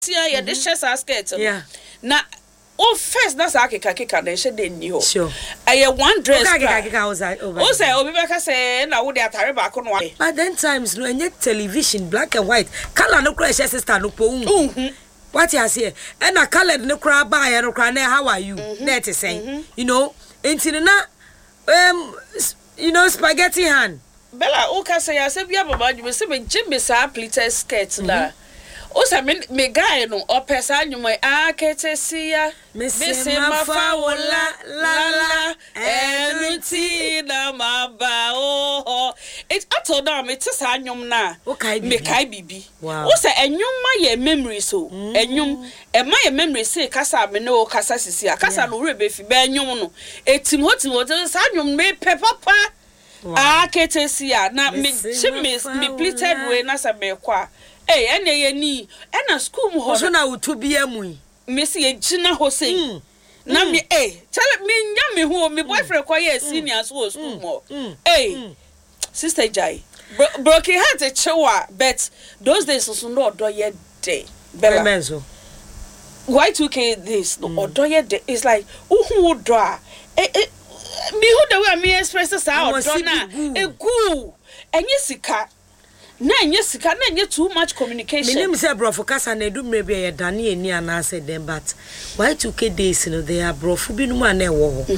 ya de share sa skirt. Yeah. Na oh first na sa keka na she dey ni ho. Sure. One dress. Keka was over. O say obi be ka say na wo dey atare ba ko no. But then times no any television black and white. Color no crash sister no po. What you say? And a colored no cry by and cry how are you? That is saying. You know, into na you know spaghetti hand. Bella o ka say ya say bia baba you say me Jimmy sa pleated skirt la. O say me guy no o pesa nyuma aketesia me se mafawola la enuti na maba oh it ato down me tisa anyum na me kai bibi o say enyum ma ye memory so enyum e ma ye memory say kasa me no kasa sisi kasa no rebe fi be enyum no etim hotim sa anyum me pepapa aketesia na me pleated way na sa me kwa eh ene ye ni ena school mu ho so na utubi amu me se ye gina ho sei na me tell me nya me ho me boyfriend kwa ye senior so school mo sister Jai broken heart a chewa but those days so no odo ye day bella menzo Y2K this no odo ye day it's like who do me who the way me express sa odo na egu enye sika na enye sika na enye too much communication me say brofo kasa na edu mre bia ye dane eni ana say dem but Y2K days no they are brofo bi no ma na ewo ho